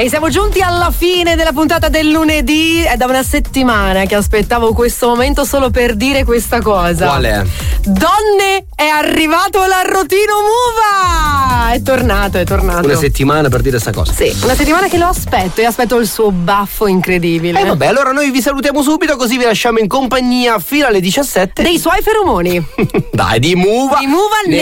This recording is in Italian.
E siamo giunti alla fine della puntata del lunedì. È da una settimana che aspettavo questo momento solo per dire questa cosa. Qual è? Donne, è arrivato l'arrotino Muva! È tornato. Una settimana per dire sta cosa. Sì, una settimana che lo aspetto e aspetto il suo baffo incredibile. E vabbè, allora noi vi salutiamo subito, così vi lasciamo in compagnia fino alle 17 dei suoi feromoni. Dai, di Muva. Di Muva